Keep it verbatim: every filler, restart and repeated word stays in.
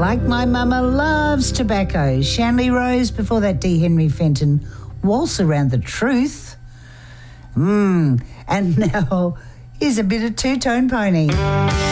Like My Mama Loves Tobacco. Shanley Rose before that, D. Henry Fenton. Waltz Around the Truth. Mmm. And now, here's a bit of Two Tone Pony.